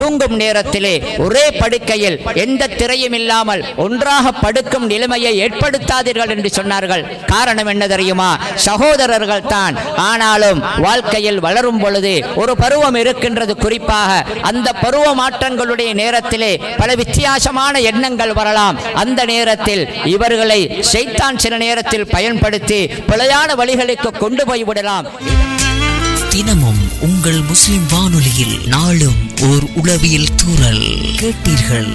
தூங்கும் நேரத்திலே ஒரே படுக்கையில் எந்த திரையும் இல்லாமல் ஒன்றாக படுக்கும் நிலைமையை ஏற்படுத்தாதீர்கள் என்று சொன்னார்கள். காரணம் என்ன தெரியுமா? சகோதரர்கள் தான். ஆனாலும் வாழ்க்கையில் வளரும் பொழுது ஒரு பருவம் இருக்கின்றது. குறிப்பாக அந்த பருவ மாற்றங்களுடைய நேரத்திலே பல வித்தியாசமான எண்ணங்கள் வரலாம். அந்த நேரத்தில் இவர்களை ஷைத்தான் சில நேரத்தில் பயன்படுத்தி பிழையான வழிகளுக்கு கொண்டு போய் விடலாம். தினமும் உங்கள் முஸ்லிம் வானொலியில் நாளும் ஓர் உளவியல் தூறல் கேட்டீர்கள்.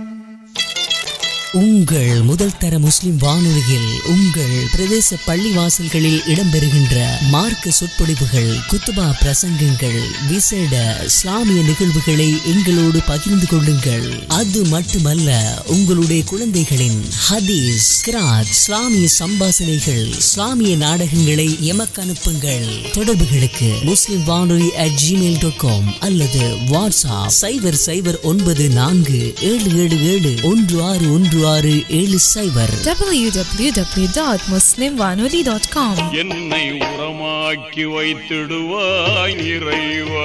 உங்கள் முதல் தர முஸ்லிம் வானொலியில் உங்கள் பிரதேச பள்ளிவாசல்களில் இடம்பெறுகின்ற மார்க்க சொற்பொழிவுகள், குத்துபா பிரசங்கங்கள், விசேட இஸ்லாமிய நிகழ்வுகளை எங்களோடு பகிர்ந்து கொள்ளுங்கள். அது மட்டுமல்ல, உங்களுடைய குழந்தைகளின் ஹதீஸ், கிராத், இஸ்லாமிய சம்பாசனைகள், இஸ்லாமிய நாடகங்களை எமக்கு அனுப்புங்கள். தொடர்புகளுக்கு முஸ்லிம் வானொலி @gmail.com அல்லது வாட்ஸ்அப் 0094777161 www.muslimwanoli.com. என்னை உரமாக்கி வைத்திடுவாய் இறைவா.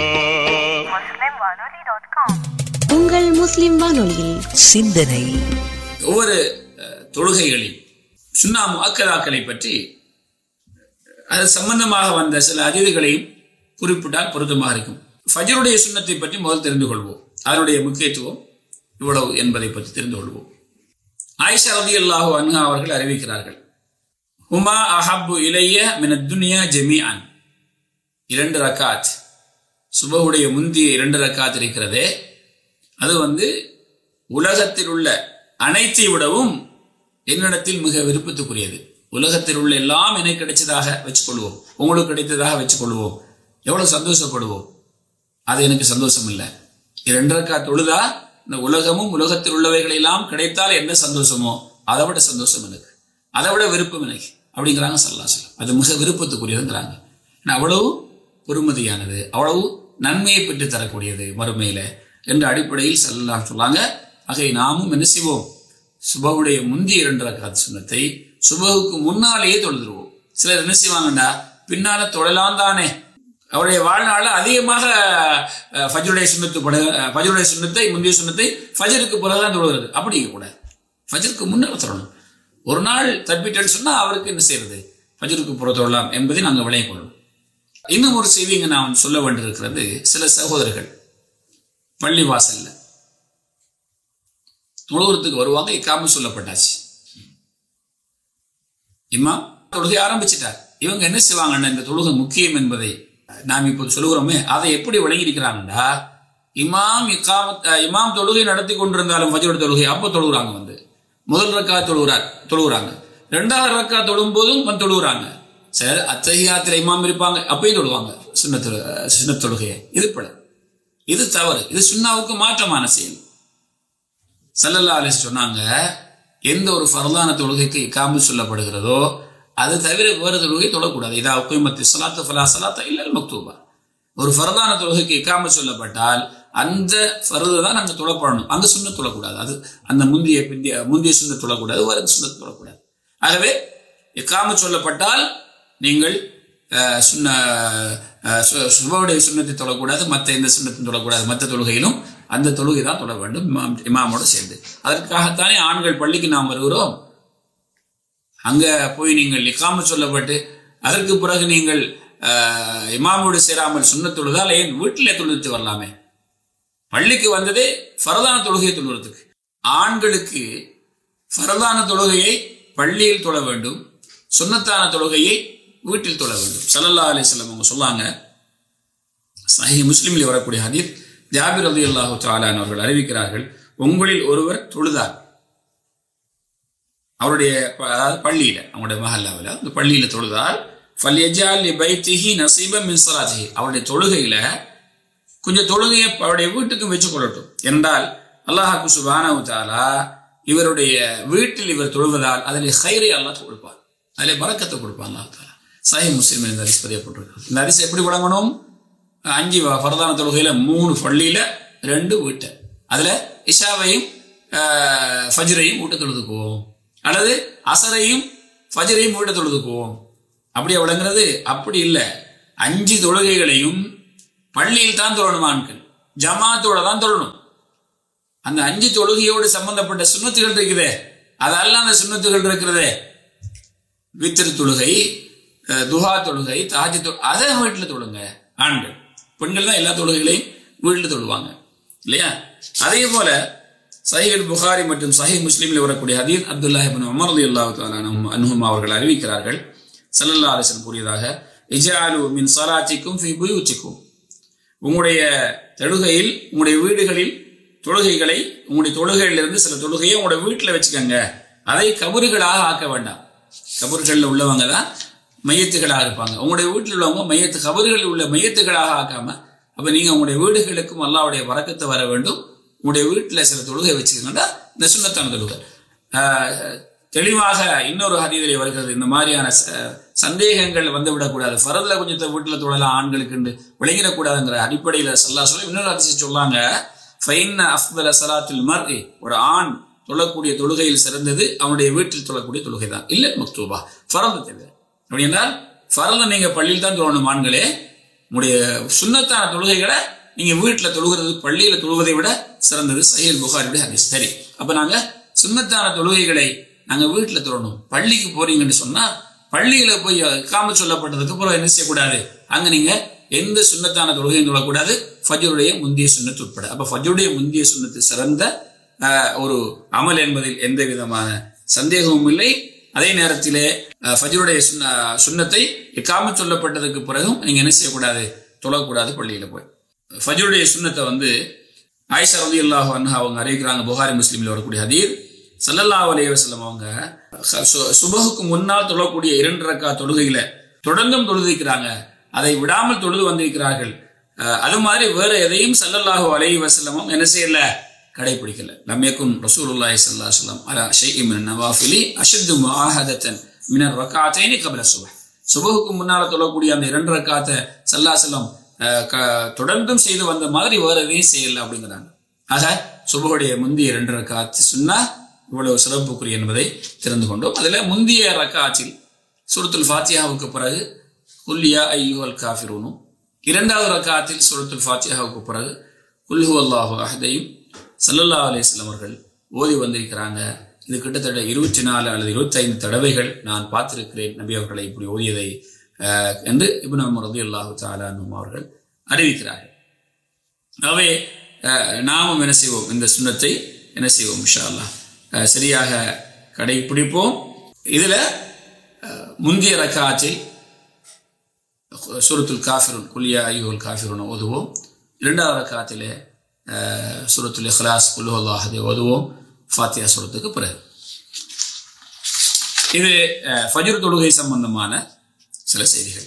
உங்கள் முஸ்லிம் வானொலியில் சிந்தனை. ஒவ்வொரு தொழுகைகளில் சுன்னா முஅக்கதாக்களை பற்றி அது சம்பந்தமாக வந்த சில அதிதிகளையும் குறிப்பிட்டால் பொருத்தமாக இருக்கும். ஃபஜ்ருடைய சுன்னத்தை பற்றி முதல் தெரிந்து கொள்வோம். அதனுடைய முக்கியத்துவம் இவ்வளவு என்பதை பற்றி தெரிந்து கொள்வோம். ஆயிஷா ரலியல்லாஹு அன்ஹா அவர்கள் அறிவிக்கிறார்கள், ஹுமா அஹப்பு இலைய மினத் துன்யா ஜமீஅன். 2 ரக்காத், சுபஹுடைய முந்திய 2 ரக்காத் இருக்கிறதே, அது உலகத்தில் உள்ள அனைத்தை விடவும் என்னிடத்தில் மிக விருப்பத்துக்குரியது. உலகத்தில் உள்ள எல்லாம் எனக்கு கிடைச்சதாக வச்சுக்கொள்வோம், உங்களுக்கு கிடைத்ததாக வச்சுக்கொள்வோம், எவ்வளவு சந்தோஷப்படுவோம். அது எனக்கு சந்தோஷம் இல்லை. 2 ரக்காத் தொழுதா இந்த உலகமும் உலகத்தில் உள்ளவைகள் எல்லாம் கிடைத்தால் என்ன சந்தோஷமோ அதை விட சந்தோஷம் எனக்கு, அதை விட விருப்பம் எனக்கு அப்படிங்கிறாங்க ஸல்லல்லாஹு அலைஹி வஸல்லம். அது மிக விருப்பத்துக்குரியதுங்கிறாங்க. அவ்வளவு பொறுமதியானது, அவ்வளவு நன்மையை பெற்று தரக்கூடியது மறுமையில என்ற அடிப்படையில் ஸல்லல்லாஹு அலைஹி சொல்லாங்க. ஆகவே நாமும் என்ன செய்வோம்? சுபஹுடைய முந்தைய 2 ரக்காத் சுன்னத்தை சுபஹுக்கு முன்னாலேயே தொழுதுருவோம். சிலர் என்ன செய்வாங்கண்டா, பின்னால தொழலாம் தானே, அவருடைய வாழ்நாள் அதிகமாக ஃபஜ்ருடைய சுன்னத்தை முந்தைய சுன்னத்தை ஃபஜ்ருக்கு பிறகுதான் தொழுகிறது. அப்படி இருக்கக்கூடாது, ஃபஜ்ருக்கு முன்னால் தொழணும். ஒரு நாள் தப்பிட்டேன்னு சொன்னா அவருக்கு என்ன செய்யறது, ஃபஜ்ருக்கு புற தொழலாம் என்பதை நாங்கள் விளங்கிக் கொள்ளணும். இன்னும் ஒரு செய்தி இங்க நான் சொல்ல வேண்டியிருக்கிறது. சில சகோதரர்கள் பள்ளி வாசல்ல தொழுகிறதுக்கு வருவாங்க, இக்காமத் சொல்லப்பட்டாச்சு, இமாம் தொழுகை ஆரம்பிச்சிட்டார். இவங்க என்ன செய்வாங்கன்னா, இந்த தொழுகை முக்கியம் என்பதை நாம் இப்போது சொல்லுகிறோமே, அதை எப்படி விளங்கி இருக்கிறாங்கன்னா, இமாம் தொழுகை நடத்தி கொண்டிருந்தாலும் ஃபஜ்ர் தொழுகை அப்போ தொழுகிறாங்க, முதல் ரக்காத் தொழுகிறாங்க, 2வது ரக்காத் தொழும் போதும் தொழுகிறாங்க. சிலர் அத்தஹியாத்துல இமாம் இருப்பாங்க, அப்பயும் தொழுவாங்க சுன்னத் தொழுகையை. இது பட, இது தவறு, இது சுன்னாவுக்கு மாற்றமான செயல். ஸல்லல்லாஹு அலைஹி சொன்னாங்க, எந்த ஒரு ஃபர்லான தொழுகைக்கு இகாமத் சொல்லப்படுகிறதோ அது தவிர வேறு தொழுகை தொழக்கூடாது. இதா உक़ீமத்திஸ் ஸலாத்து ஃபலா ஸலாத்த இல்லல் மக்தூபா. ஒரு ஃபர்தான தொழுகைக்கு இகாமத் சொல்லப்பட்டால் அந்த ஃபர்து தான் அங்கே தொழப்படணும், அங்கே சுன்னத் தொழக்கூடாது. அது அந்த முந்திய சுன்னத் தொழக்கூடாது, வேறு சுன்னத் தொழக்கூடாது. ஆகவே இகாமத் சொல்லப்பட்டால் நீங்கள் சுபஹுடைய சுன்னத்தை தொழக்கூடாது, மற்ற எந்த சுன்னத்தையும் தொழக்கூடாது. மற்ற தொழுகையிலும் அந்த தொழுகை தான் தொழ வேண்டும் இமாமோடு சேர்ந்து. அதற்காகத்தானே ஆண்கள் பள்ளிக்கு நாம் வருகிறோம். அங்க போய் நீங்கள் இகாமத் சொல்லப்பட்டு அதற்கு பிறகு நீங்கள் இமாமோடு சேராமல் சுன்னத் தொழுதால் ஏன் வீட்டிலே தொழுது வரலாமே? பள்ளிக்கு வந்ததே ஃபர்தான தொழுகையை தொழுகிறதுக்கு. ஆண்களுக்கு ஃபர்தான தொழுகையை பள்ளியில் தொழ வேண்டும், சுன்னத்தான தொழுகையை வீட்டில் தொழ வேண்டும். ஸல்லல்லாஹு அலைஹி வஸல்லம் அவங்க சொல்லாங்க, சஹீஹ் முஸ்லிமில் வரக்கூடிய ஹதீஸ், ஜாபிர் ரலியல்லாஹு தஆலா அவர்கள் அறிவிக்கிறார்கள், உங்களில் ஒருவர் தொழுதார், அவருடைய பள்ளியில, அவங்களுடைய மஹல்லாவில் அந்த பள்ளியில தொழுதால், ஃபல்யஜஅல் லிபைத்திஹி நஸீபன் மின் ஸலாத்திஹி, அவருடைய தொழுகையில கொஞ்சம் தொழுகையை அவருடைய வீட்டுக்கும் வச்சு கொள்ளட்டும். என்றால் அல்லாஹ் சுப்ஹானஹு வ தஆலா இவருடைய வீட்டில் இவர் தொழுவதால் அதில் ஹைரை அல்லாஹ் கொடுப்பார், அதில் பரக்கத்தை கொடுப்பான் அல்லாஹ் தஆலா. சஹீஹ் முஸ்லிம் இந்த ஹதீஸ் பதியப்பட்டிருக்கிறது. இந்த ஹதீஸ் எப்படி வழங்கணும்? 5 ஃபர்தான தொழுகையில 3 பள்ளியில 2 வீட்டை, அதுல இஷாவையும் ஃபஜ்ரையும் வீட்டை தொழுதுக்குவோம், அல்லது அசரையும் ஃபஜ்ரையும் வீட்டை தொழுதுக்குவோம். அப்படியே விளங்குறது? அப்படி இல்லை, 5 தொழுகைகளையும் பள்ளியில் தான் தொழணும் ஆண்கள். ஜமாத்தோட தான் தொழணும். அந்த 5 தொழுகையோடு சம்பந்தப்பட்ட சுன்னத்துகள் இருக்குதே, அதெல்லாம் அந்த சுன்னத்துகள் இருக்கிறதே, வித்திரு தொழுகை, துஹா தொழுகை, தாஜ் தொழுகை, அதை வீட்டில் தொழுங்க. ஆண்கள், பெண்கள் தான் எல்லா தொழுகைகளையும் வீட்டில் தொழுவாங்க இல்லையா? அதே போல சஹீஹ் புகாரி மற்றும் சஹீஹ் முஸ்லிமில் வரக்கூடிய ஹதீஸ் அப்துல்லாஹ் இப்னு உமர் ரலியல்லாஹு தஆலா அன்ஹுமா அவர்கள் அறிவிக்கிறார்கள், ஸல்லல்லாஹு அலைஹி வஸல்லம் கூறியதாக, இஜ்அலு மின் ஸலாத்திக்கும் ஃபீ புயூத்திக்கும், உங்களுடைய தொழுகையில், உங்களுடைய வீடுகளில் தொழுகைகளை, உங்களுடைய தொழுகையிலிருந்து சில தொழுகையை உங்களுடைய வீட்டில் வச்சுக்கோங்க, அதை கபறுகளாக ஆக்க வேண்டாம். கபறுகளில் உள்ளவங்க தான் மையத்துகளாக இருப்பாங்க, உங்களுடைய வீட்டில் உள்ளவங்க மையத்து கபறுகளில் உள்ள மையத்துகளாக ஆக்காம, அப்ப நீங்க உங்களுடைய வீடுகளுக்கும் அல்லாஹ்வுடைய பரக்கத்து வர வேண்டும், உங்களுடைய வீட்டில் சில தொழுகை வச்சுக்கோங்கன்னா இந்த சுன்னத்தான தொழுகை. தெளிவாக இன்னொரு ஹதீஸிலே வருகிறது, இந்த மாதிரியான சந்தேகங்கள் வந்துவிடக்கூடாது, ஃபரதுல கொஞ்சத்தை வீட்டில் தொழலாம் ஆண்களுக்கு விளங்கிடக்கூடாதுங்கிற அடிப்படையில் ஸல்லல்லாஹு அலைஹி வஸல்லம் இன்னொரு ஹதீஸ் சொல்லாங்க, ஃபைன்ன அஃதல ஸலாத்துல் மர்இ, ஒரு ஆண் தொழக்கூடிய தொழுகையில் சிறந்தது அவனுடைய வீட்டில் தொழக்கூடிய தொழுகை தான், இல்ல மக்தூபா, ஃபரது தவிர. அப்படின்னா ஃபரது நீங்க பள்ளியில் தான் தொழணும் ஆண்களே, உங்களுடைய சுன்னத்தான தொழுகைகளை நீங்க வீட்டில் தொழுகிறது பள்ளியில தொழுவதை விட சிறந்தது. சஹீஹ் புகாரியுடைய ஹதீஸ். சரி, அப்ப நாங்க சுன்னத்தான தொழுகைகளை நாங்க வீட்டில் தொழணும். பள்ளிக்கு போறீங்கன்னு சொன்னா பள்ளியில போய் இக்காமத் சொல்லப்பட்டதுக்கு அப்புறம் என்ன செய்யக்கூடாது, அங்க நீங்க எந்த சுன்னத்தான தொழுகையும் தொழக்கூடாது, ஃபஜ்ருடைய முந்திய சுன்னத்து உட்பட. அப்ப ஃபஜ்ருடைய முந்திய சுன்னத்து சிறந்த ஒரு அமல் என்பதில் எந்த விதமான சந்தேகமும் இல்லை. அதே நேரத்திலே ஃபஜ்ருடைய சுன்னத்தை இக்காமத் சொல்லப்பட்டதுக்கு பிறகும் நீங்க என்ன செய்யக்கூடாது, தொழக்கூடாது பள்ளியில போய். ஃபஜ்ருடைய சுன்னத்தை ஆயிஷா ரலியல்லாஹு அன்ஹா அவங்க அறிவிக்கிறாங்க, புகாரி முஸ்லிமில் வரக்கூடிய ஹதீஸ், ஸல்லல்லாஹு அலைஹி வஸல்லம் அவங்க சுபஹுக்கு முன்னால் தொழக்கூடிய 2 ரக்காத் தொழுகையில தொடர்ந்தும் தொழுதிக்கிறாங்க, அதை விடாமல் தொழுது வந்திருக்கிறார்கள். அது மாதிரி வேற எதையும் ஸல்லல்லாஹு அலைஹி வஸல்லம் என்ன செய்யல, கடைபிடிக்கல. லம் யகுன் ரசூலுல்லாஹி ஸல்லல்லாஹு அலைஹி வஸல்லம் அலா ஷைஇன் மின் நவாஃபிலி அஷத்து முஆஹதத்தன் மின் ரக்காத்தைனி கப்ல சுபஹ். சுபஹுக்கு முன்னால் தொழக்கூடிய அந்த 2 ரக்காத்தை ஸல்லல்லாஹு அலைஹி வஸல்லம் தொடர்ந்தும் செய்து வந்த மாதிரி வேற எதையும் செய்யல அப்படிங்கிறாங்க. ஆக சுபஹுடைய முந்திய 2 ரக்காத் சுன்னா இவ்வளவு சிறப்புக்குரிய என்பதை தெரிந்து கொண்டோம். அதுல முந்திய ரக்காத்தில் சூரத்துல் ஃபாத்திஹாவுக்கு பிறகு குல் யா அய்யுஹல் காஃபிரூனும், 2வது ரக்காத்தில் சூரத்துல் ஃபாத்திஹாவுக்கு பிறகு குல் ஹுவல்லாஹு அஹதையும் ஸல்லல்லாஹு அலைஹி வஸல்லம் அவர்கள் ஓதி வந்திருக்கிறாங்க. இது கிட்டத்தட்ட 24 அல்லது 25 தடவைகள் நான் பார்த்திருக்கிறேன் நபி அவர்களை இப்படி ஓதியதை என்று இப்னு உமர் ரலியல்லாஹு தஆலா அன்ஹு அவர்கள் அறிவிக்கிறார்கள். ஆகவே நாமும் என்ன செய்வோம், இந்த சுன்னத்தை என்ன செய்வோம், இன்ஷா அல்லாஹ் சரியாக கடைபிடிப்போம். இதுல முந்திய ரக்காத்தில் சூரத்துல் காஃபிரூன் குல் யா அய்யுஹல் காஃபிரூன் ஓதுவோம். 2வது ரக்காத்திலே சூரத்துல் இக்லாஸ் குல் ஹுவல்லாஹு அஹத் ஓதுவோம் ஃபாத்திஹா சூரத்துக்கு பிறகு. இது ஃபஜ்ர் தொழுகை சம்பந்தமான சில செய்திகள்.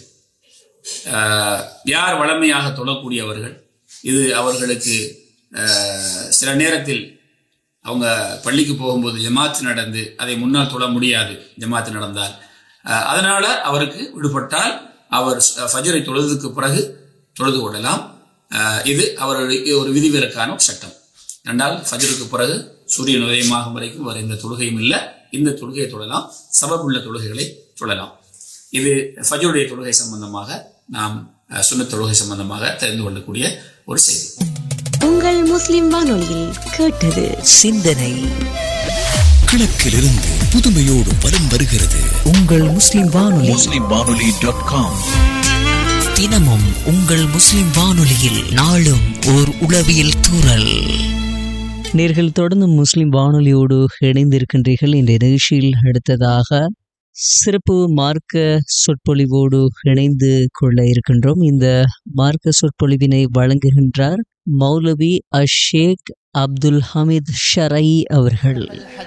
யார் வளமையாக தொழக்கூடியவர்கள், இது அவர்களுக்கு சில நேரத்தில் அவங்க பள்ளிக்கு போகும்போது ஜமாத்து நடந்து அதை முன்னால் தொழ முடியாது, ஜமாத்து நடந்தால், அதனால அவருக்கு விடுபட்டால் அவர் ஃபஜ்ரை தொழுதுக்கு பிறகு தொழுது கொள்ளலாம். இது அவர்களுக்கு ஒரு விதிவிலக்கான ஒரு சட்டம். ரெண்டால் ஃபஜ்ருக்கு பிறகு சூரியன் உதயமாகும் வரைக்கும் வர எந்த தொழுகையும் இல்லை, இந்த தொழுகையை தொழலாம், சபபுள்ள தொழுகைகளை தொழலாம். இது ஃபஜ்ருடைய தொழுகை சம்பந்தமாக நாம் சுன்னத் தொழுகை சம்பந்தமாக தெரிந்து கொள்ளக்கூடிய ஒரு செய்தி. உங்கள் முஸ்லிம் வானொலியில் கேட்டது சிந்தனை. கிழக்கிலிருந்து புதுமையோடு வலம் வருகிறது உங்கள் முஸ்லிம் வானொலி. muslimwanoli.com. தினமும் உங்கள் முஸ்லிம் வானொலியில் நாளும் ஓர் உளவியல் தூறல். நேர்கள் தொடர்ந்து முஸ்லிம் வானொலியோடு இணைந்திருக்கின்றீர்கள். இந்த நிகழ்ச்சியில் அடுத்ததாக சிறப்பு மார்க்க சொற்பொழிவோடு இணைந்து கொள்ள இருக்கின்றோம். இந்த மார்க்க சொற்பொழிவினை வழங்குகின்றார் மௌலவி அஷேக் அப்துல் ஹமீத் ஷரை அவர்கள்.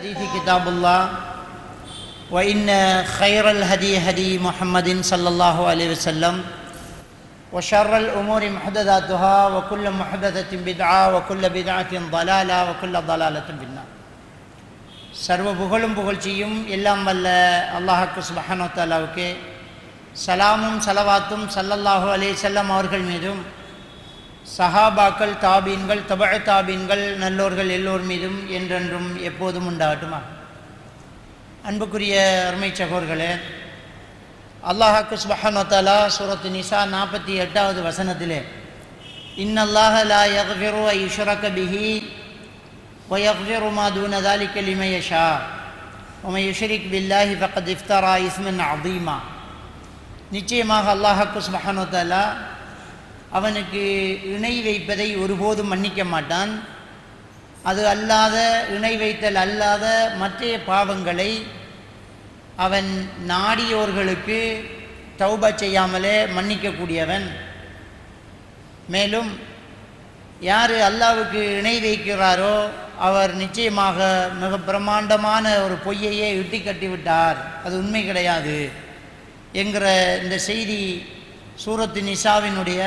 وإن خير الهدي هدي محمد صلى الله عليه وسلم وشر الأمور محدثاتها وكل محدثة بدعة وكل بدعة ضلالة وكل ضلالة في النار. சர்வ புகழும் புகழ்ச்சியும் எல்லாம் வல்ல அல்லாஹ்வுக்கு சுப்ஹானஹு வ தஆலாவுக்கு சலாமும் சலவாத்தும் ஸல்லல்லாஹு அலைஹி வஸல்லம் அவர்கள் மீதும் சஹாபாக்கள், தாபீன்கள், தபஅ தாபீன்கள், நல்லோர்கள் எல்லோர் மீதும் என்றென்றும் எப்போதும் உண்டாகட்டுமா. அன்புக்குரிய அருமை சகோதரர்களே, அல்லாஹ்வுக்கு சுப்ஹானஹு வ தஆலா சூரத்து நிசா 48வது வசனத்திலே இன்னல்லாஹ லா யக்ஃபிரு அன் யுஷ்ரக பிஹி வ யக்ஃபிரு மா தூன ذلك லிமன் யஷா வ மன் யுஷ்ரிக் பில்லாஹி ஃபக்கத் இஃப்தரா இஸ்மன் அதீமா. நிச்சயமாக அல்லாஹ் சுப்ஹானஹு வ தஆலா அவனுக்கு இணை வைப்பதை ஒருபோதும் மன்னிக்க மாட்டான். அது அல்லாத, இணை வைத்தல் அல்லாத மற்ற பாவங்களை அவன் நாடியோர்களுக்கு தௌபா செய்யாமலே மன்னிக்கக்கூடியவன். மேலும் யார் அல்லாஹ்வுக்கு இணை வைக்கிறாரோ அவர் நிச்சயமாக மிக பிரமாண்டமான ஒரு பொய்யையே இட்டி கட்டிவிட்டார், அது உண்மை கிடையாது என்கிற இந்த செய்தி சூரத்து நிசாவினுடைய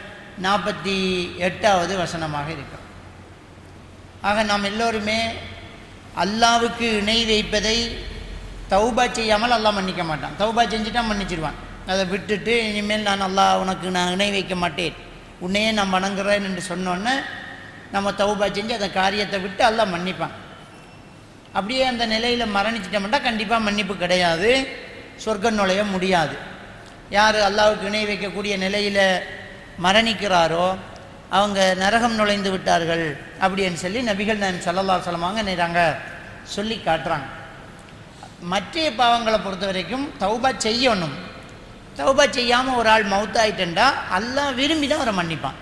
48வது வசனமாக இருக்கிறது. ஆக நாம் எல்லோருமே அல்லாஹ்வுக்கு இணை வைப்பதை தௌபா செய்யாமல் அல்லாஹ் மன்னிக்க மாட்டான். தௌபா செஞ்சுட்டா மன்னிச்சிடுவான். அதை விட்டுட்டு இனிமேல் நான் உனக்கு இணை வைக்க மாட்டேன், உன்னையே நான் வணங்குறேன் என்று சொன்னோன்னே நம்ம தௌபா செஞ்சு அந்த காரியத்தை விட்டு அல்லாஹ் மன்னிப்பான். அப்படியே அந்த நிலையில் மரணிச்சிட்டோம்னா கண்டிப்பாக மன்னிப்பு கிடையாது, சொர்க்கம் நுழைய முடியாது. யார் அல்லாஹ்வுக்கு இணை வைக்கக்கூடிய நிலையில் மரணிக்கிறாரோ அவங்க நரகம் நுழைந்து விட்டார்கள் அப்படின்னு சொல்லி நபிகள் நாயகம் ஸல்லல்லாஹு அலைஹி வஸல்லம் நேராங்க சொல்லி காட்டுறாங்க. மற்ற பாவங்களை பொறுத்த வரைக்கும் தௌபா செய்யணும். தௌபா செய்யாமல் ஒரு ஆள் மௌத்தாயிட்டா அல்லாஹ் விரும்பி தான் அவரை மன்னிப்பான்.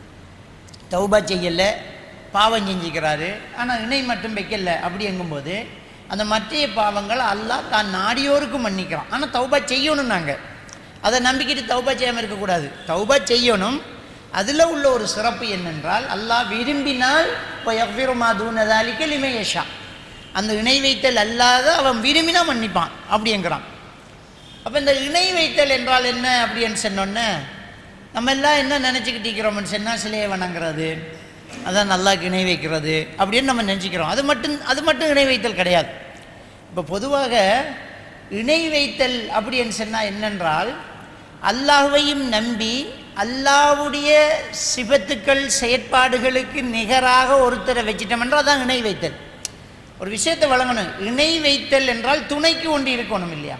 தௌபா செய்யலை, பாவம் செஞ்சுக்கிறாரு, ஆனால் இணை மட்டும் வைக்கல அப்படிங்கும்போது அந்த மற்ற பாவங்களை அல்லாஹ் தான் நாடியோருக்கு மன்னிக்கிறான். ஆனால் தௌபா செய்யணும். நாங்கள் அதை நம்பிக்கிட்டு தௌபா செய்யாமல் இருக்கக்கூடாது, தௌபா செய்யணும். அதில் உள்ள ஒரு சிறப்பு என்னென்றால் அல்லாஹ் விரும்பினால் இப்போ யக்ஃபிரு மா தூன ذلك லிமன் யஷா, அந்த இணை வைத்தல் அல்லாத அவன் விரும்பினா மன்னிப்பான் அப்படிங்கிறான். அப்போ இந்த இணை வைத்தல் என்றால் என்ன அப்படின்னு சொன்னோன்னே நம்ம எல்லாம் என்ன நினச்சிக்கிட்டு இருக்கிறோம்னு சொன்னால் சிலையை வணங்குறது, அதான் அல்லாஹ்க்கு இணை வைக்கிறது அப்படின்னு நம்ம நினச்சிக்கிறோம். அது மட்டும் இணை வைத்தல் கிடையாது. இப்போ பொதுவாக இணை வைத்தல் அப்படின்னு சொன்னால் என்னென்றால் அல்லாஹ்வையும் நம்பி அல்லாஹ்வுடைய சிபத்துக்கள் செயற்பாடுகளுக்கு நிகராக ஒருத்தரை வச்சிட்டோம்ன்றால் அதான் இணை வைத்தல். ஒரு விஷயத்தை வழங்கணும். இணை வைத்தல் என்றால் துணைக்கு ஒன்று இருக்கணும் இல்லையா?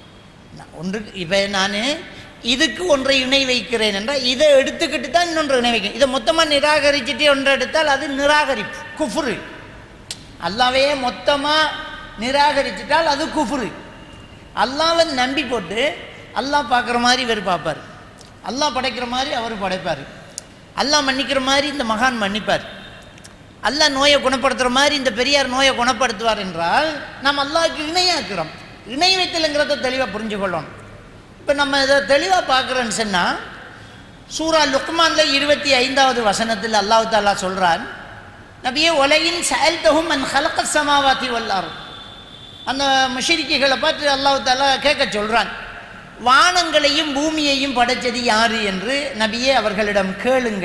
ஒன்று இப்போ நான் இதுக்கு ஒன்றை இணை வைக்கிறேன் என்றால் இதை எடுத்துக்கிட்டு தான் இன்னொன்று இணை வைக்கிறேன். இதை மொத்தமாக நிராகரிச்சுட்டு ஒன்றை எடுத்தால் அது நிராகரிப்பு, குஃப்ரு. அல்லாஹ்வையே மொத்தமாக நிராகரிச்சிட்டால் அது குஃப்ரு. அல்லாஹ்வை நம்பி போட்டு அல்லாஹ் பார்க்குற மாதிரி இவர் பார்ப்பார், அல்லாஹ் படைக்கிற மாதிரி அவர் படைப்பார், அல்லாஹ் மன்னிக்கிற மாதிரி இந்த மகான் மன்னிப்பார், அல்லாஹ் நோயை குணப்படுத்துகிற மாதிரி இந்த பெரியார் நோயை குணப்படுத்துவார் என்றால் நாம் அல்லாஹ்க்கு இணையாக்குறோம். இணை வைத்தல்ங்கிறத தெளிவாக புரிஞ்சு கொள்ளணும். இப்போ நம்ம இதை தெளிவாக பார்க்குறோன்னு சொன்னால் சூரா லுக்மானில் 25வது வசனத்தில் அல்லாஹ் தஆலா சொல்கிறான், நபியே ஒலையின் சஅல்தஹும் மன் ஹலகஸ் ஸமாவாதி வல் அர்த். அந்த முஷ்ரிக்குகளை பார்த்து அல்லாஹ் தஆலா கேட்க சொல்கிறான், வானங்களையும் பூமியையும் படைச்சது யாரு என்று நபியே அவர்களிடம் கேளுங்க.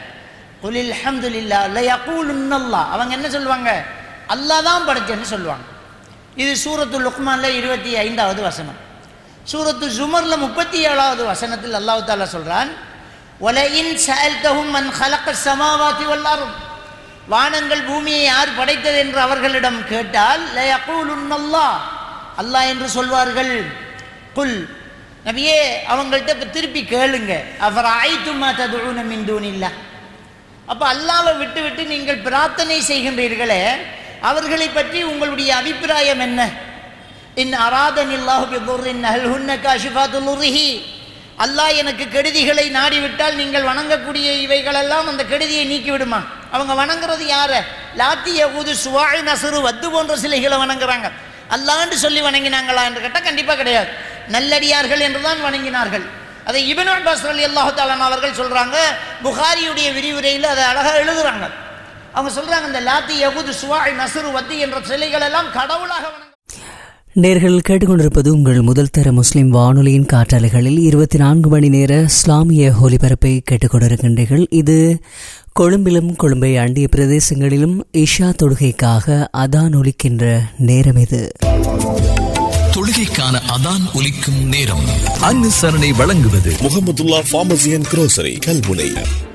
குலில் ஹம்துலில்லாஹ் ல யகூலுன்னல்லாஹ், அவங்க என்ன சொல்லுவாங்க? அல்லாஹ் தான் படைச்சேன்னு சொல்லுவாங்க. இது சூரத்து லுக்மானில் 25வது வசனம். சூரத்து ஜுமரில் 37வது வசனத்தில் அல்லாஹ் தஆலா சொல்கிறான், ஒலையின் சஅல்தஹும் மன் ஹலகஸ் ஸமாவாதி வல் அர்த், வானங்கள் பூமியை யார் படைத்தது என்று அவர்களிடம் கேட்டால் ல யகூலுன்னல்லாஹ், அல்லாஹ் என்று சொல்வார்கள். குல், நபியே அவங்கள்ட்ட திருப்பி கேளுங்க, அஃபரஅய்தும் மா ததுஊன மின் தூனில்லாஹ், அப்போ அல்லாஹ்வை விட்டு விட்டு நீங்கள் பிரார்த்தனை செய்கின்றீர்களே அவர்களை பற்றி உங்களுடைய அபிப்பிராயம் என்ன? இன் அராதனில்லாஹு பிதுர்ரின் ஹல் ஹுன்ன காஷிஃபாத்து லுர்ரிஹி, அல்லாஹ் எனக்கு கெடுதிகளை நாடிவிட்டால் நீங்கள் வணங்கக்கூடிய இவைகளெல்லாம் அந்த கெடுதியை நீக்கிவிடுமா? அவங்க வணங்குறது யார? லாத்தி யகூது சுவாய் நசுரு வத்து போன்ற சிலைகளை வணங்குறாங்க. அல்லாஹ்ன்னு சொல்லி வணங்கினாங்களா என்று கேட்டால் கண்டிப்பாக கிடையாது. நல்லடியார்கள் என்று தான் வணங்கினார்கள். அதை இப்னு அப்பாஸ் ரலியல்லாஹு தஆலா அவர்கள் சொல்கிறாங்க, புகாரியுடைய விரிவுரையில் அதை அழகாக எழுதுகிறாங்க. அவங்க சொல்கிறாங்க, இந்த லாத்தி யகூது சுவாய் நசுரு வத்து என்ற சிலைகள் எல்லாம் கடவுளாக வணங்க. நேர்கள் கேட்டுக்கொண்டிருப்பது உங்கள் முதல் தர முஸ்லிம் வானொலியின் காற்றாலைகளில் 24 மணி நேர இஸ்லாமிய ஒலிபரப்பை கேட்டுக்கொண்டிருக்கின்றீர்கள். இது கொழும்பிலும் கொழும்பை அண்டிய பிரதேசங்களிலும் இஷா தொழுகைக்காக அதான் ஒலிக்கின்ற நேரம். இது தொழுகைக்கான அதான் ஒலிக்கும் நேரம். அனுசரணை வழங்குவது முஹம்மதுல்லாஹ் ஃபார்மசி அண்ட் குரோசரி கல்முனை.